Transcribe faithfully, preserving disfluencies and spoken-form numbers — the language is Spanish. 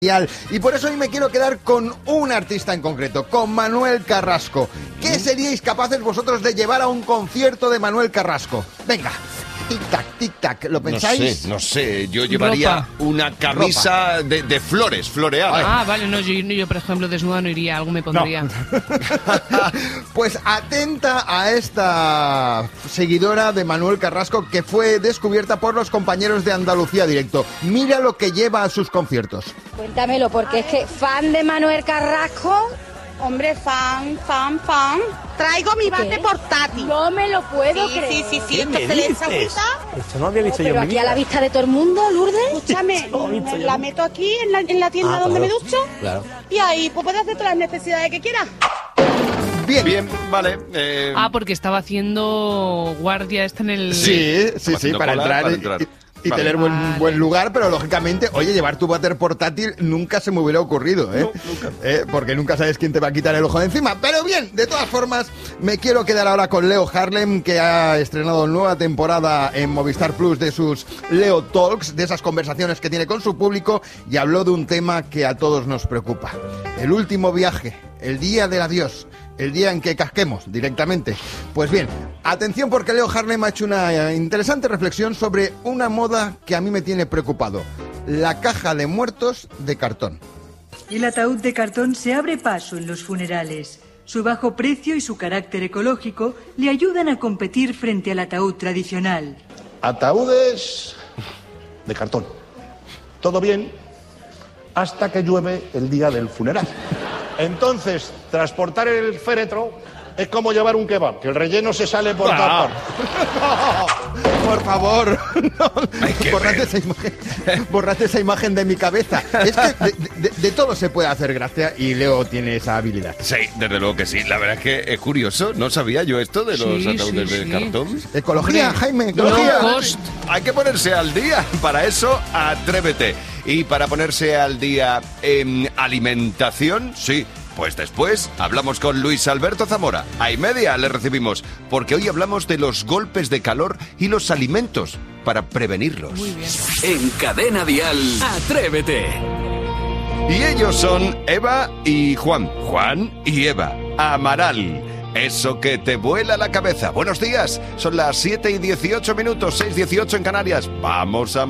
Y por eso hoy me quiero quedar con un artista en concreto, con Manuel Carrasco. ¿Qué seríais capaces vosotros de llevar a un concierto de Manuel Carrasco? Venga, tic-tac, tic-tac, ¿lo pensáis? No sé, no sé, yo llevaría Ropa. una camisa de, de flores, floreada. Ah, vale, no, yo, yo por ejemplo desnuda no iría, algo me pondría. No. Pues atenta a esta seguidora de Manuel Carrasco que fue descubierta por los compañeros de Andalucía Directo. Mira lo que lleva a sus conciertos. Cuéntamelo, porque es que fan de Manuel Carrasco. Hombre, fan, fan, fan. Traigo mi bate portátil. No me lo puedo Sí, creer. sí, sí, sí. ¿Qué Esto me se le dices? agüita. Esto no había visto Pero yo en mi aquí a la vida. vista de todo el mundo, Lourdes. Escúchame, No, visto yo la no. meto aquí en la, en la tienda Ah, donde claro, me ducho. claro. Y ahí pues puedes hacer todas las necesidades que quieras. Bien. Bien, vale. Eh, Ah, porque estaba haciendo guardia esta en el... Sí, sí, sí, haciendo para cola entrar, para y- entrar. y, y Vale. tener buen, Vale. buen lugar, pero lógicamente, oye, llevar tu váter portátil nunca se me hubiera ocurrido, ¿eh? Eh, porque nunca sabes quién te va a quitar el ojo de encima. Pero bien, de todas formas, me quiero quedar ahora con Leo Harlem, que ha estrenado nueva temporada en Movistar Plus de sus Leo Talks, de esas conversaciones que tiene con su público, y habló de un tema que a todos nos preocupa. El último viaje, el día del adiós. El día en que casquemos directamente. Pues bien, atención porque Leo Harlem ha hecho una eh, interesante reflexión sobre una moda que a mí me tiene preocupado. La caja de muertos de cartón. El ataúd de cartón se abre paso en los funerales. Su bajo precio y su carácter ecológico le ayudan a competir frente al ataúd tradicional. Ataúdes de cartón. Todo bien hasta que llueve el día del funeral. Entonces, transportar el féretro es como llevar un kebab, que el relleno se sale por Ah. tapar. Por favor, no, Hay que borrad ver. esa imagen, borrad esa imagen de mi cabeza. Es que de, de- de todo se puede hacer gracia y Leo tiene esa habilidad. Sí, desde luego que sí. La verdad es que es curioso. No sabía yo esto de los Sí, ataúdes sí, de sí. cartón. Ecología, Hombre, Jaime, low ecología. cost. Hay que ponerse al día. Para eso, atrévete. Y para ponerse al día en alimentación, sí. Pues después hablamos con Luis Alberto Zamora. A y media le recibimos, porque hoy hablamos de los golpes de calor y los alimentos para prevenirlos. Muy bien. En Cadena Dial, Atrévete. Y ellos son Eva y Juan. Juan y Eva. Amaral. Eso que te vuela la cabeza. Buenos días. Son las siete y dieciocho minutos, seis dieciocho en Canarias. Vamos a